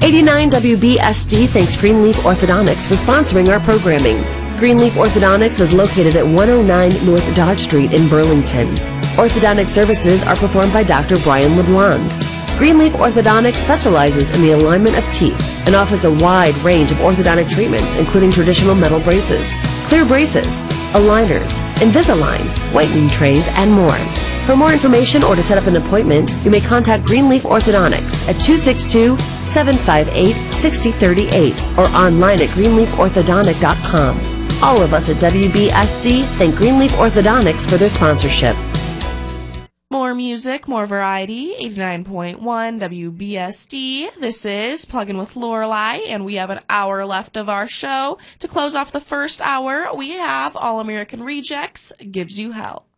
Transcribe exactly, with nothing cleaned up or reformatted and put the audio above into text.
eighty-nine W B S D thanks Greenleaf Orthodontics for sponsoring our programming. Greenleaf Orthodontics is located at one oh nine North Dodge Street in Burlington. Orthodontic services are performed by Doctor Brian LeBlond. Greenleaf Orthodontics specializes in the alignment of teeth and offers a wide range of orthodontic treatments, including traditional metal braces, clear braces, aligners, Invisalign, whitening trays, and more. For more information or to set up an appointment, you may contact Greenleaf Orthodontics at two six two, seven five eight, six zero three eight or online at greenleaf orthodontic dot com. All of us at W B S D thank Greenleaf Orthodontics for their sponsorship. More music, more variety, eighty-nine point one W B S D. This is Plug-in with Lorelei, and we have an hour left of our show. To close off the first hour, we have All American Rejects, Gives You Hell.